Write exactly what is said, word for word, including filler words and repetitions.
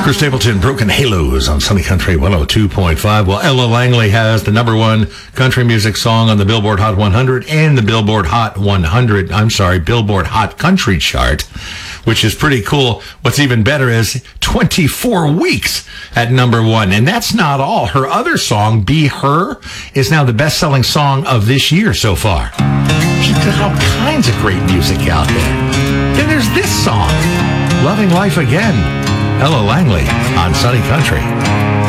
Chris Stapleton, Broken Halos on Sunny Country one oh two point five. Well, Ella Langley has the number one country music song on the Billboard Hot one hundred and the Billboard Hot one hundred, I'm sorry, Billboard Hot Country chart, which is pretty cool. What's even better is twenty-four weeks at number one. And that's not all. Her other song, Be Her, is now the best-selling song of this year so far. She's got all kinds of great music out there. Then there's this song, Loving Life Again. Ella Langley on Sunny Country.